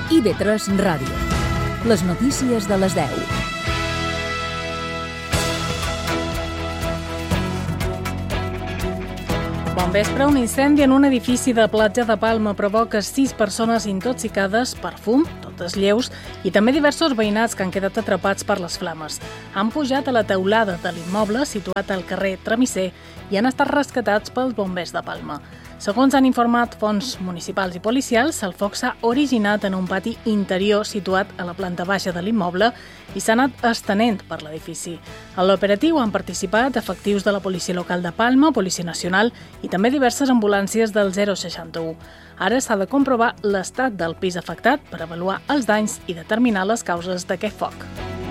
IB3 Ràdio. Les notícies de les 10. Bon vespre, un incendi en un edifici de platja de Palma provoca 6 persones intoxicades per fum, totes lleus, i també diversos veïnats que han quedat atrapats per les flames. Han pujat a la teulada de l'immoble situat al carrer Tramisser i han estat rescatats pels bombers de Palma. Segons han informat fonts municipals i policials, el foc s'ha originat en un pati interior situat a la planta baixa de l'immoble i s'ha anat estenent per l'edifici. En l'operatiu han participat efectius de la Policia Local de Palma, Policia Nacional i també diverses ambulàncies del 061. Ara s'ha de comprovar l'estat del pis afectat per avaluar els danys i determinar les causes d'aquest foc.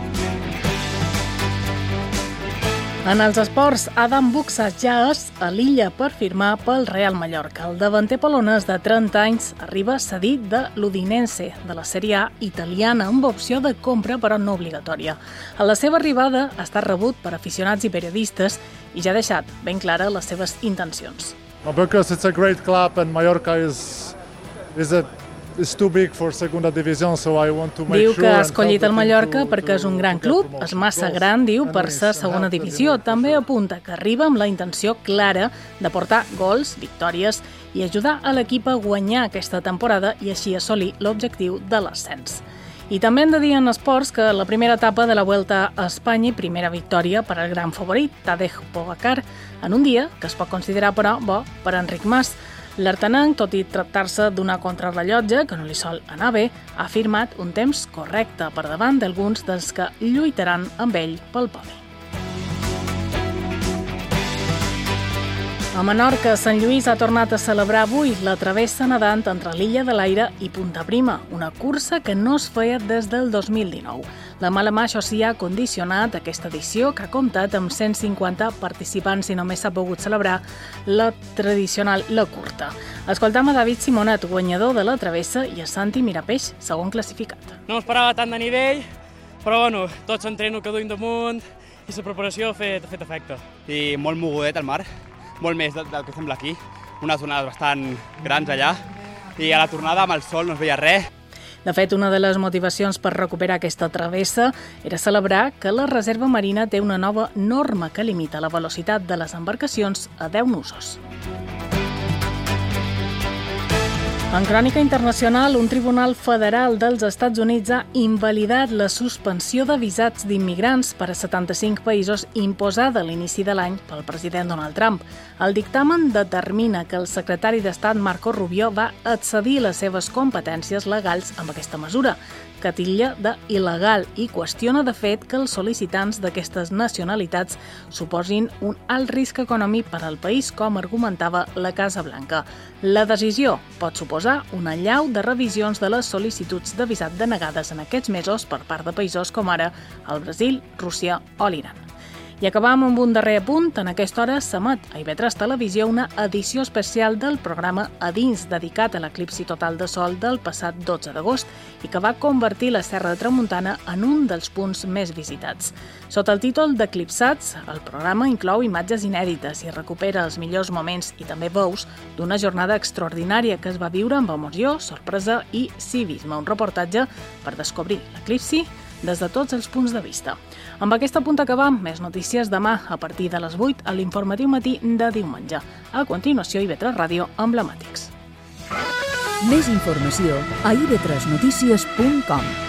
En els esports, Adam Buksa ja és a l'illa per firmar pel Real Mallorca. El davanter polonès de 30 anys arriba cedit de l'Udinese, de la Sèrie A italiana, amb opció de compra però no obligatòria. A la seva arribada ha estat rebut per aficionats i periodistes i ja ha deixat ben clara les seves intencions. Because it's a great club and Mallorca is too big for segunda division, so I want to make Diu sure. que ha escollit el Mallorca perquè és un gran club, és massa gran, diu, per ser segona divisió. També apunta que arriba amb la intenció clara de portar gols, victòries i ajudar a l'equip a guanyar aquesta temporada i així assolir l'objectiu de l'ascens. I també hem de dir en esports que la primera etapa de la Vuelta a Espanya i primera victòria per al gran favorit, Tadej Pogacar, en un dia que es pot considerar, però, bo per Enric Mas. L'artenenc, tot i tractar-se d'una contrarrellotge que no li sol anar bé, ha firmat un temps correcte per davant d'alguns dels que lluitaran amb ell pel podi. A Menorca, Sant Lluís ha tornat a celebrar avui la travessa nedant entre l'Illa de l'Aire i Punta Prima, una cursa que no es feia des del 2019. La mala mà, això sí, ha condicionat aquesta edició, que ha comptat amb 150 participants i només s'ha pogut celebrar la tradicional La Curta. Escoltam a David Simonet, guanyador de la travessa, i a Santi Mirapeix, segon classificat. No esperava tant de nivell, però bueno, tot s'entreno que duim damunt i la preparació ha fet efecte. I molt mogudet al mar, molt més del que sembla aquí. Unes onades bastant grans allà i a la tornada amb el sol no es veia res. De fet, una de les motivacions per recuperar aquesta travessa era celebrar que la Reserva Marina té una nova norma que limita la velocitat de les embarcacions a 10 nusos. En crònica internacional, un tribunal federal dels Estats Units ha invalidat la suspensió de visats d'immigrants per a 75 països imposada a l'inici de l'any pel president Donald Trump. El dictamen determina que el secretari d'Estat Marco Rubio va excedir les seves competències legals amb aquesta mesura, que titlla d'il·legal i qüestiona de fet que els sol·licitants d'aquestes nacionalitats suposin un alt risc econòmic per al país, com argumentava la Casa Blanca. La decisió pot suposar una allau de revisions de les sol·licituds de visat denegades en aquests mesos per part de països com ara el Brasil, Rússia o l'Iran. I acabam amb un darrer apunt. En aquesta hora s'emet a IB3 Televisió una edició especial del programa A Dins, dedicat a l'eclipsi total de sol del passat 12 d'agost i que va convertir la Serra de Tramuntana en un dels punts més visitats. Sota el títol d'Eclipsats, el programa inclou imatges inèdites i recupera els millors moments i també veus d'una jornada extraordinària que es va viure amb emoció, sorpresa i civisme. Un reportatge per descobrir l'eclipsi des de tots els punts de vista. Amb aquesta punt acabam. Més notícies demà a partir de les 8 a l'informatiu matí de diumenge. A continuació, IB3 Ràdio emblemàtics. Més informació a ib3notícies.com.